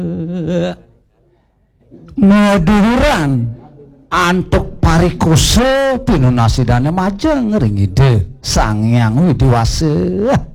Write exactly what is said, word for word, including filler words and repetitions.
Maduran antuk parikoso pinunasidane majeng ring ide sangyang widiwase.